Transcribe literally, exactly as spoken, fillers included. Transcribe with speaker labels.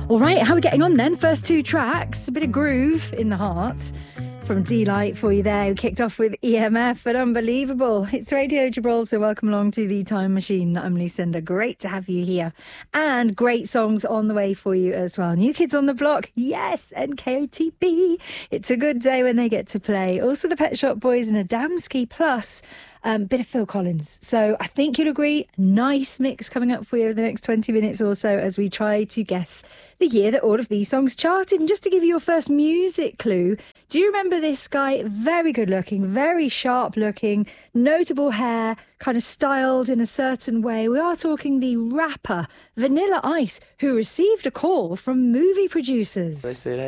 Speaker 1: All right, how are we getting on then? First two tracks, a bit of groove in the heart from D-Light for you there, who kicked off with E M F, but unbelievable. It's Radio Gibraltar. Welcome along to the Time Machine. I'm Lucinda. Great to have you here. And great songs on the way for you as well. New Kids on the Block, yes, and K O T B. It's a good day when they get to play. Also the Pet Shop Boys and Adamski, plus a um, bit of Phil Collins. So I think you'll agree, nice mix coming up for you over the next twenty minutes or so as we try to guess the year that all of these songs charted. And just to give you your first music clue, do you remember this guy? Very good looking, very sharp looking, notable hair, kind of styled in a certain way. We are talking the rapper Vanilla Ice, who received a call from movie producers.
Speaker 2: They said,